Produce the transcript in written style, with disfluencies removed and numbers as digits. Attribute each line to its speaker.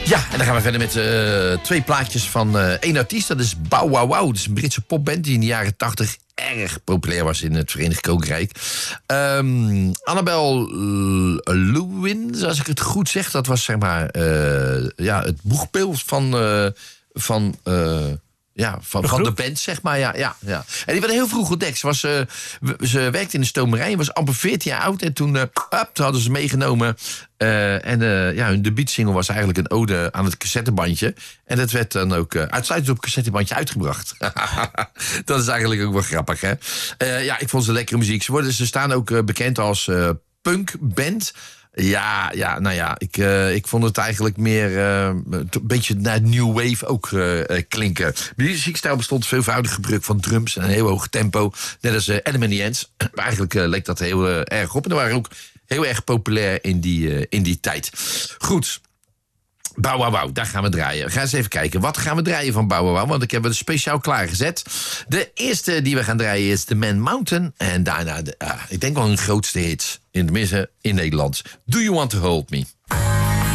Speaker 1: Ja, en dan gaan we verder met 2 plaatjes van 1 artiest. Dat is Bow Wow Wow. Dat is een Britse popband die in de jaren 80 erg populair was in het Verenigd Koninkrijk. Annabel Lewin, als ik het goed zeg, dat was zeg maar het boegbeeld van de band, zeg maar. Ja. En die werd heel vroeg ontdekt. Ze werkte in de stomerij, was amper 14 jaar oud. En toen hadden ze meegenomen. Hun debuutsingle was eigenlijk een ode aan het cassettebandje. En dat werd dan ook uitsluitend op cassettebandje uitgebracht. Dat is eigenlijk ook wel grappig, hè? Ik vond ze lekkere muziek. Ze staan ook bekend als punkband. Ik vond het eigenlijk meer een beetje naar New Wave ook klinken. De muziekstijl bestond veelvoudig gebruik van drums en een heel hoog tempo. Net als Adam and the Ants. Maar eigenlijk leek dat heel erg op. En die waren ook heel erg populair in die tijd. Goed. Bow Wow Wow, daar gaan we draaien. We gaan eens even kijken. Wat gaan we draaien van Bow Wow Wow? Want ik heb het speciaal klaargezet. De eerste die we gaan draaien is The Man Mountain. En daarna, ik denk wel een grootste hit. In het midden in Nederland. Do You Want To Hold Me?